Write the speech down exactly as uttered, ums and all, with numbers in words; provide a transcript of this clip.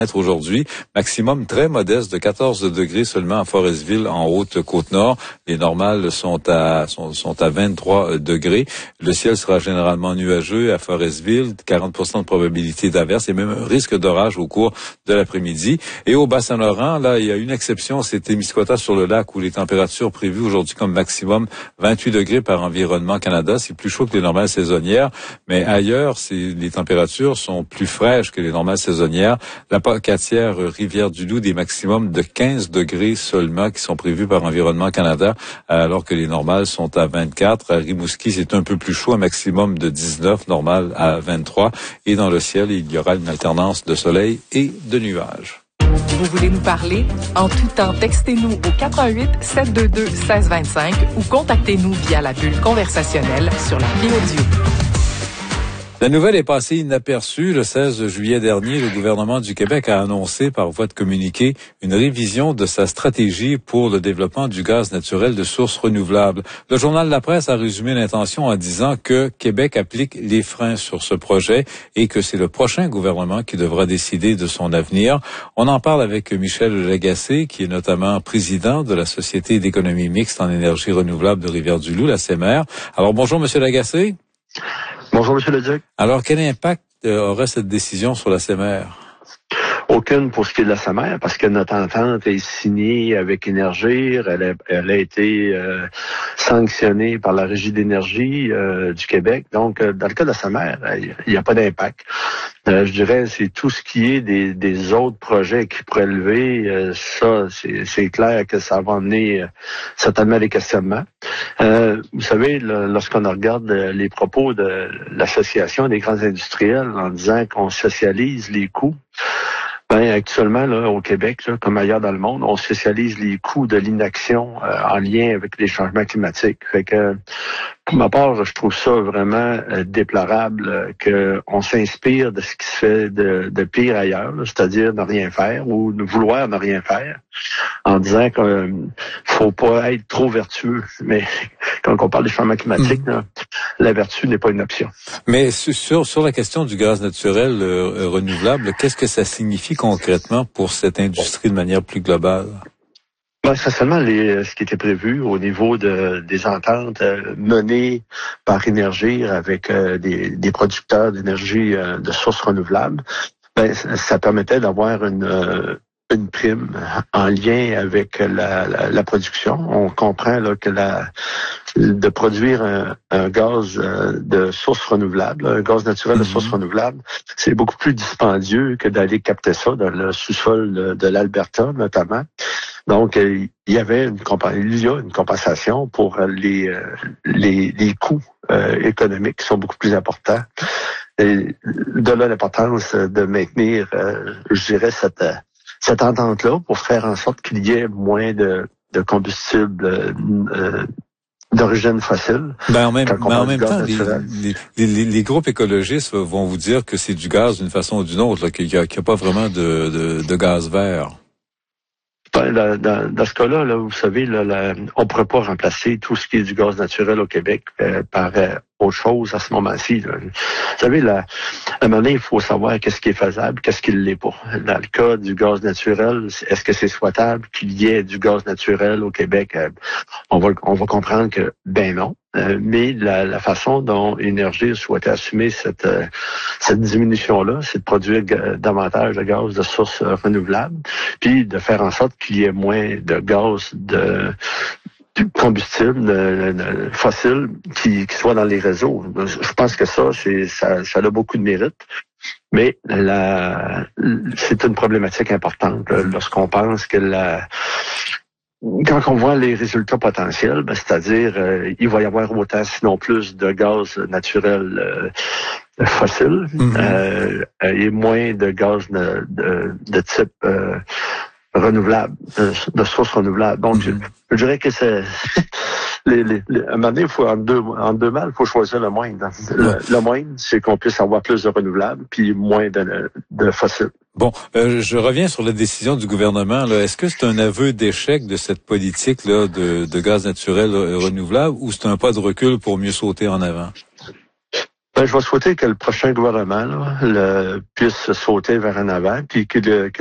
Aujourd'hui, maximum très modeste de quatorze degrés seulement à Forestville, en Haute-Côte-Nord. Les normales sont à sont, sont à vingt-trois degrés. Le ciel sera généralement nuageux à Forestville, quarante pour cent de probabilité d'averse et même un risque d'orage au cours de l'après-midi. Et au Bas-Saint-Laurent, là, il y a une exception, c'est Témiscouata-sur-le-Lac où les températures prévues aujourd'hui comme maximum vingt-huit degrés par Environnement Canada. C'est plus chaud que les normales saisonnières, mais ailleurs, c'est, les températures sont plus fraîches que les normales saisonnières. La Pocatière, Rivière-du-Loup, des maximums de quinze degrés seulement qui sont prévus par Environnement Canada, alors que les normales sont à vingt-quatre. À Rimouski, c'est un peu plus chaud, un maximum de dix-neuf, normal à vingt-trois. Et dans le ciel, il y aura une alternance de soleil et de nuages. Vous voulez nous parler? En tout temps, textez-nous au quatre un huit, sept deux deux, un six deux cinq ou contactez-nous via la bulle conversationnelle sur l'appli audio. La nouvelle est passée inaperçue. Le seize juillet dernier, le gouvernement du Québec a annoncé par voie de communiqué une révision de sa stratégie pour le développement du gaz naturel de sources renouvelables. Le journal La Presse a résumé l'intention en disant que Québec applique les freins sur ce projet et que c'est le prochain gouvernement qui devra décider de son avenir. On en parle avec Michel Lagacé, qui est notamment président de la Société d'économie mixte en énergie renouvelable de Rivière-du-Loup, la C E M R. Alors bonjour, Monsieur Lagacé. Bonjour, M. Leduc. Alors, quel impact euh, aurait cette décision sur la C E M R? Aucune pour ce qui est de la C E M R, parce que notre entente est signée avec Énergir. Elle a, elle a été euh, sanctionnée par la Régie d'énergie euh, du Québec. Donc, euh, dans le cas de la C E M R, il n'y a pas d'impact. Euh, je dirais, c'est tout ce qui est des, des autres projets qui pourraient lever. Euh, ça, c'est, c'est clair que ça va amener euh, certainement des questionnements. Euh, vous savez, là, lorsqu'on regarde les propos de l'Association des grands industriels en disant qu'on socialise les coûts, ben, actuellement, là, au Québec, là, comme ailleurs dans le monde, on socialise les coûts de l'inaction euh, en lien avec les changements climatiques. Fait que, pour ma part, je trouve ça vraiment euh, déplorable euh, qu'on s'inspire de ce qui se fait de, de pire ailleurs, là, c'est-à-dire ne rien faire ou de vouloir ne rien faire, en disant qu'il euh, faut pas être trop vertueux. Mais quand on parle des changements climatiques, mmh. là, la vertu n'est pas une option. Mais sur sur la question du gaz naturel euh, renouvelable, qu'est-ce que ça signifie concrètement pour cette industrie de manière plus globale? Ben, essentiellement, les, ce qui était prévu au niveau de, des ententes euh, menées par Énergir avec euh, des, des producteurs d'énergie euh, de sources renouvelables, ben, ça permettait d'avoir une euh, une prime en lien avec la, la, la production. On comprend là, que la, de produire un, un gaz de source renouvelable, un gaz naturel de source renouvelable, c'est beaucoup plus dispendieux que d'aller capter ça dans le sous-sol de, de l'Alberta, notamment. Donc, il y avait une, il y a une compensation pour les, les, les coûts euh, économiques qui sont beaucoup plus importants. Et de là l'importance de maintenir, euh, je dirais, cette cette entente-là pour faire en sorte qu'il y ait moins de, de combustible euh, d'origine fossile. Ben en même, ben en même temps, les, les, les, les groupes écologistes vont vous dire que c'est du gaz d'une façon ou d'une autre, là, qu'il n'y a, qu'il y a pas vraiment de, de, de gaz vert. Ben, dans, dans, dans ce cas-là, là, vous savez, là, la, on ne pourrait pas remplacer tout ce qui est du gaz naturel au Québec euh, par euh, autre chose à ce moment-ci. Là. Vous savez, là, à un moment donné, il faut savoir qu'est-ce qui est faisable, qu'est-ce qui ne l'est pas. Dans le cas du gaz naturel, est-ce que c'est souhaitable qu'il y ait du gaz naturel au Québec? Euh, on va on va comprendre que ben non. Euh, mais la, la façon dont Énergir souhaitait assumer cette euh, cette diminution-là, c'est de produire g- davantage de gaz de sources euh, renouvelables, puis de faire en sorte qu'il y ait moins de gaz de, de combustible de, de, fossile qui, qui soit dans les réseaux. Je pense que ça, c'est ça, ça a beaucoup de mérite. Mais la, c'est une problématique importante là, lorsqu'on pense que la Quand on voit les résultats potentiels, ben, c'est-à-dire euh, il va y avoir autant, sinon plus, de gaz naturel euh, fossile mm-hmm. euh, et moins de gaz de, de, de type euh, renouvelable, de, de sources renouvelables. Donc, mm-hmm. je, je dirais que c'est les, les, les, à un moment donné, il faut en deux, en deux mal, il faut choisir le moindre. Le, le moindre, c'est qu'on puisse avoir plus de renouvelables puis moins de, de fossiles. Bon, euh, je reviens sur la décision du gouvernement. Là. Est-ce que c'est un aveu d'échec de cette politique là de, de gaz naturel renouvelable ou c'est un pas de recul pour mieux sauter en avant? Ben, je vais souhaiter que le prochain gouvernement là, le, puisse sauter vers en avant, puis que, le, que